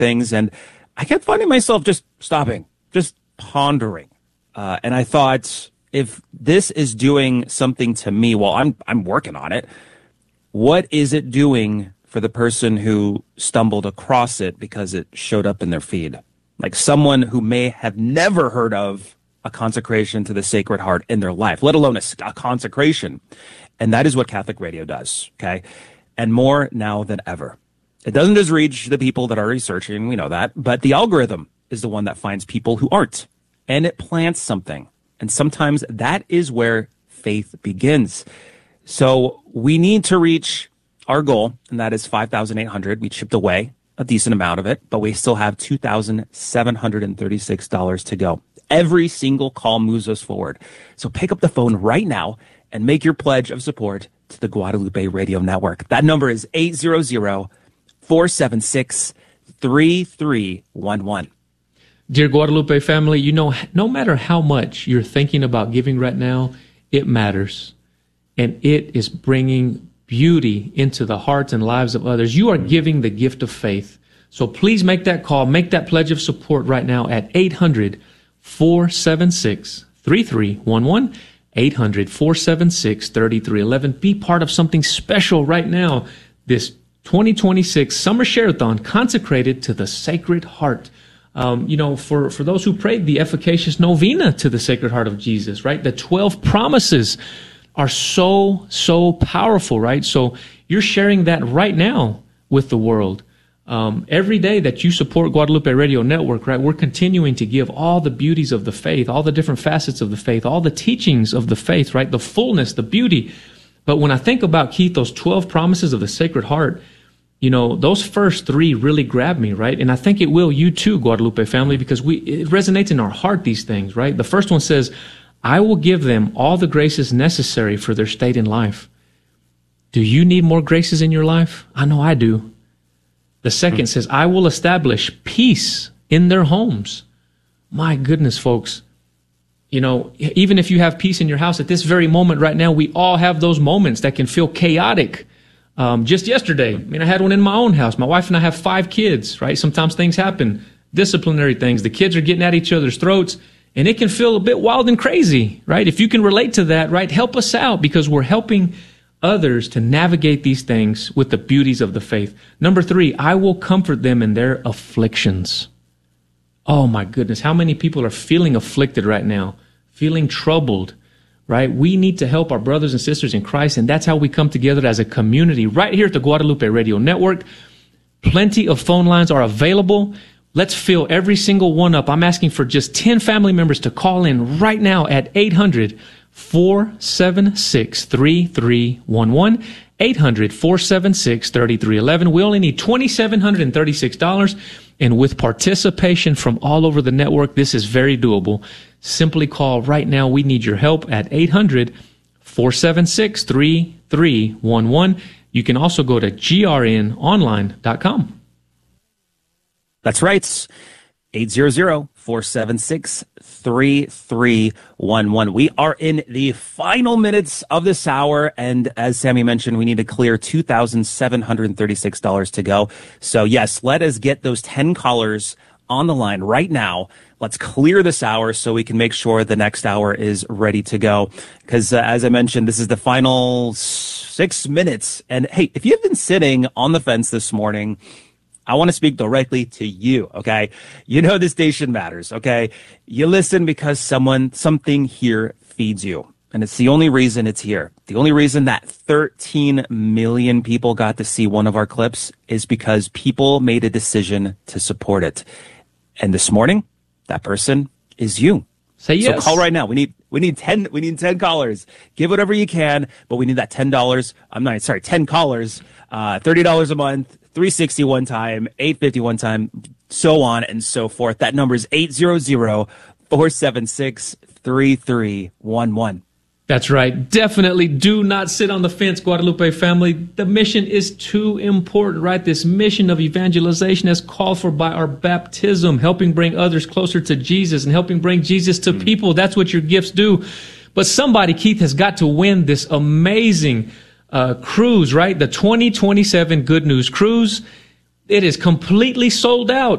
things. And I kept finding myself just stopping, just pondering. And I thought, if this is doing something to me while I'm working on it, what is it doing for the person who stumbled across it because it showed up in their feed? Like someone who may have never heard of a consecration to the Sacred Heart in their life, let alone a consecration. And that is what Catholic radio does, okay? And more now than ever. It doesn't just reach the people that are researching, we know that, but the algorithm is the one that finds people who aren't. And it plants something. And sometimes that is where faith begins. So we need to reach our goal, and that is 5,800. We chipped away a decent amount of it, but we still have $2,736 to go. Every single call moves us forward. So pick up the phone right now and make your pledge of support to the Guadalupe Radio Network. That number is 800-476-3311. Dear Guadalupe family, you know, no matter how much you're thinking about giving right now, it matters. And it is bringing beauty into the hearts and lives of others. You are giving the gift of faith. So please make that call, make that pledge of support right now at 800-476-3311. 800-476-3311. Be part of something special right now. This 2026 Summer Share-a-thon consecrated to the Sacred Heart. You know, for those who prayed the efficacious novena to the Sacred Heart of Jesus, right? The 12 promises are so powerful, right? So you're sharing that right now with the world. Every day that you support Guadalupe Radio Network, right, we're continuing to give all the beauties of the faith, all the different facets of the faith, all the teachings of the faith, right, the fullness, the beauty. But when I think about, Keith, those 12 promises of the Sacred Heart, you know, those first three really grab me, right? And I think it will you too, Guadalupe family, because it resonates in our heart, these things, right? The first one says, I will give them all the graces necessary for their state in life. Do you need more graces in your life? I know I do. The second says, I will establish peace in their homes. My goodness, folks. You know, even if you have peace in your house at this very moment right now, we all have those moments that can feel chaotic. Just yesterday, I had one in my own house. My wife and I have 5 kids, right? Sometimes things happen, disciplinary things. The kids are getting at each other's throats, and it can feel a bit wild and crazy, right? If you can relate to that, right, help us out, because we're helping others to navigate these things with the beauties of the faith. Number 3, I will comfort them in their afflictions. Oh my goodness, how many people are feeling afflicted right now, feeling troubled, right? We need to help our brothers and sisters in Christ, and that's how we come together as a community right here at the Guadalupe Radio Network. Plenty of phone lines are available. Let's fill every single one up. I'm asking for just 10 family members to call in right now at 800-476-3311. 800-476-3311. We only need $2,736. And with participation from all over the network, this is very doable. Simply call right now. We need your help at 800-476-3311. You can also go to grnonline.com. That's right. 800-476-3311. We are in the final minutes of this hour, and as Sammy mentioned, we need to clear $2,736 to go. So yes, let us get those 10 callers on the line right now. Let's clear this hour so we can make sure the next hour is ready to go. Because as I mentioned, this is the final 6 minutes. And hey, if you've been sitting on the fence this morning, I want to speak directly to you, okay? You know the station matters, okay? You listen because something here feeds you. And it's the only reason it's here. The only reason that 13 million people got to see one of our clips is because people made a decision to support it. And this morning, that person is you. Say yes. So call right now. We need 10 callers. Give whatever you can, but we need that $10. 10 callers, $30 a month. $360 one time, $850 one time, so on and so forth. That number is 800-476-3311. That's right. Definitely do not sit on the fence, Guadalupe family. The mission is too important, right? This mission of evangelization is called for by our baptism, helping bring others closer to Jesus and helping bring Jesus to people. That's what your gifts do. But somebody, Keith, has got to win this amazing cruise, right? The 2027 Good News Cruise. It is completely sold out.